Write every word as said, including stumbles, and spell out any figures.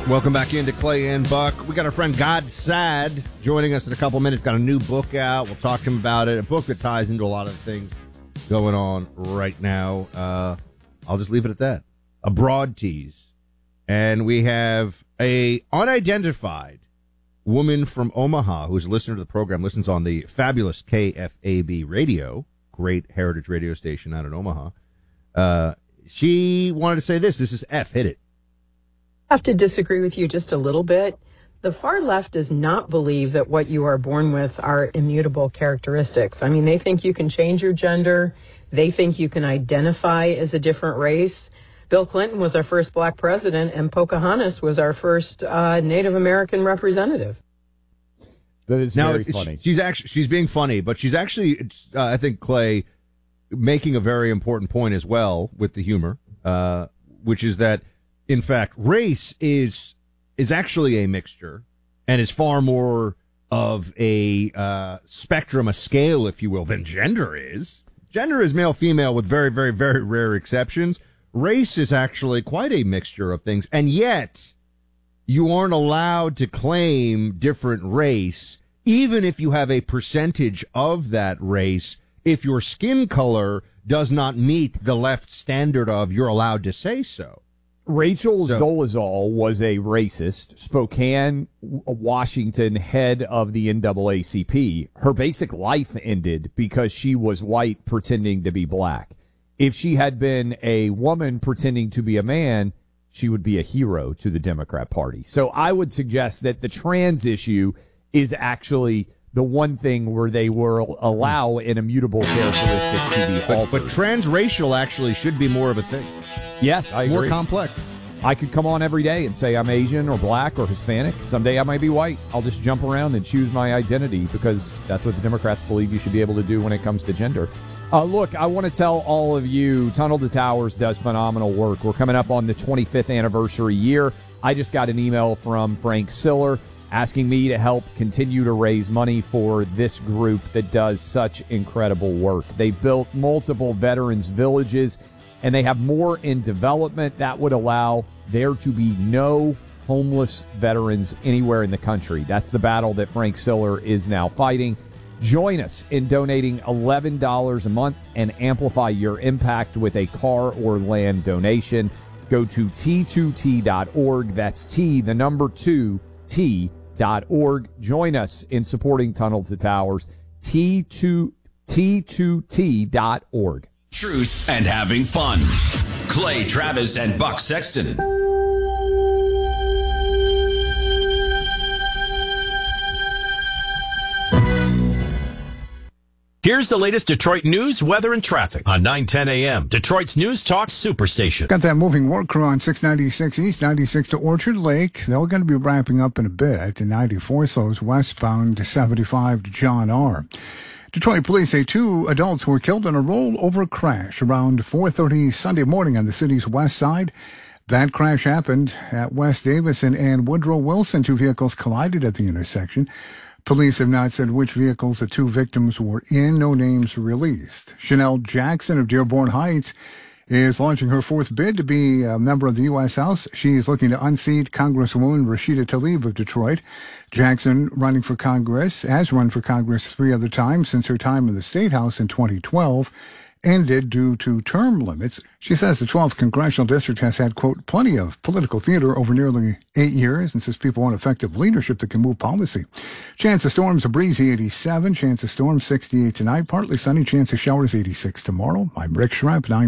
Welcome back into Clay and Buck. We got our friend God Sad joining us in a couple minutes. Got a new book out. We'll talk to him about it. A book that ties into a lot of things going on right now. Uh, I'll just leave it at that. A broad tease. And we have a unidentified woman from Omaha who's a listener to the program, listens on the fabulous K F A B radio, great heritage radio station out in Omaha. Uh, she wanted to say this. This is F. Hit it. I have to disagree with you just a little bit. The far left does not believe that what you are born with are immutable characteristics. I mean, they think you can change your gender. They think you can identify as a different race. Bill Clinton was our first black president, and Pocahontas was our first uh, Native American representative. That is now, very funny. She's actually she's being funny, but she's actually, uh, I think, Clay, making a very important point as well with the humor, uh, which is that, in fact, race is is actually a mixture and is far more of a uh, spectrum, a scale, if you will, than gender is. Gender is male, female, with very, very, very rare exceptions. Race is actually quite a mixture of things, and yet you aren't allowed to claim different race, even if you have a percentage of that race, if your skin color does not meet the left standard of you're allowed to say so. Rachel So- Dolezal was a racist, Spokane, Washington head of the N double A C P. Her basic life ended because she was white pretending to be black. If she had been a woman pretending to be a man, she would be a hero to the Democrat Party. So I would suggest that the trans issue is actually the one thing where they will allow an immutable characteristic to be But, altered. but transracial actually should be more of a thing, yes, I agree. more complex. I could come on every day and say I'm Asian or black or Hispanic. Someday I might be white. I'll just jump around and choose my identity because that's what the Democrats believe you should be able to do when it comes to gender. Uh, look, I want to tell all of you, Tunnel to Towers does phenomenal work. We're coming up on the twenty-fifth anniversary year. I just got an email from Frank Siller asking me to help continue to raise money for this group that does such incredible work. They built multiple veterans villages, and they have more in development that would allow there to be no homeless veterans anywhere in the country. That's the battle that Frank Siller is now fighting. Join us in donating eleven dollars a month and amplify your impact with a car or land donation. Go to T two T dot org. That's T, the number two, T dot org. Join us in supporting Tunnel to Towers. T two, T two T dot org. Truth and having fun. Clay Travis and Buck Sexton. Here's the latest Detroit news, weather, and traffic on nine ten a.m. Detroit's News Talk Superstation. Got that moving work crew on six ninety-six East, ninety-six to Orchard Lake. They're going to be wrapping up in a bit. And ninety-four slows westbound to seventy-five to John R. Detroit police say two adults were killed in a rollover crash around four thirty Sunday morning on the city's west side. That crash happened at West Davison and Woodrow Wilson. Two vehicles collided at the intersection. Police have not said which vehicles the two victims were in. No names released. Chanel Jackson of Dearborn Heights is launching her fourth bid to be a member of the U S House. She is looking to unseat Congresswoman Rashida Tlaib of Detroit. Jackson, running for Congress, has run for Congress three other times since her time in the State House in twenty twelve. Ended due to term limits. She says the twelfth Congressional District has had, quote, plenty of political theater over nearly eight years and says people want effective leadership that can move policy. Chance of storms, a breezy eighty-seven. Chance of storms, sixty-eight tonight. Partly sunny. Chance of showers, eighty-six tomorrow. I'm Rick Schrepp, nine